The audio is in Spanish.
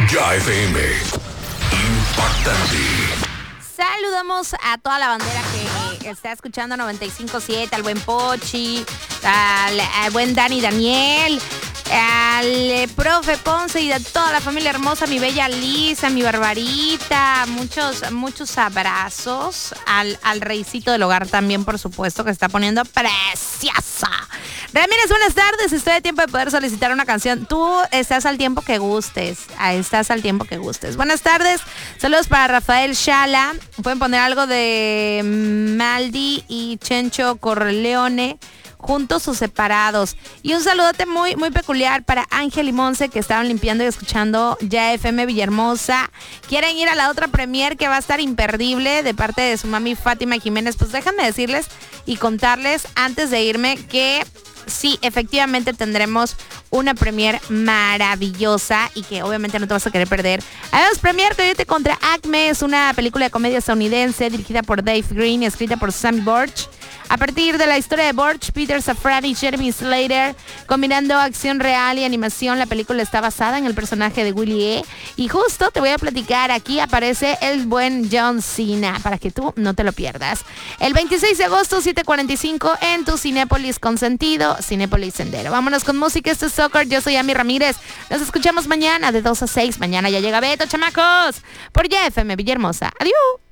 Ya FM. Impactante. Saludamos a toda la bandera que está escuchando 95.7, al buen Pochi, al buen Dani Daniel, al profe Ponce y a toda la familia hermosa, mi bella Lisa, mi Barbarita, muchos abrazos al reycito del hogar también, por supuesto, que está poniendo preciosa. Ramírez, buenas tardes, estoy a tiempo de poder solicitar una canción. Tú estás al tiempo que gustes, Buenas tardes, saludos para Rafael Shala, pueden poner algo de Maldi y Chencho Corleone, juntos o separados. Y un saludote muy peculiar para Ángel y Monse, que estaban limpiando y escuchando Ya FM Villahermosa. Quieren ir a la otra premier que va a estar imperdible de parte de su mami Fátima Jiménez. Pues déjenme decirles y contarles antes de irme que sí, efectivamente tendremos una premier maravillosa y que obviamente no te vas a querer perder. Además, Premier Coyote contra Acme es una película de comedia estadounidense dirigida por Dave Green y escrita por Sammy Borch. A partir de la historia de Borch, Peter Safran y Jeremy Slater, combinando acción real y animación, la película está basada en el personaje de Willie E. Y justo te voy a platicar, aquí aparece el buen John Cena, para que tú no te lo pierdas. El 26 de agosto, 7:45, en tu Cinépolis consentido, Cinépolis Sendero. Vámonos con música, esto es Soccer, yo soy Ami Ramírez. Nos escuchamos mañana de 2 a 6. Mañana ya llega Beto, chamacos, por Ya FM Villahermosa. Adiós.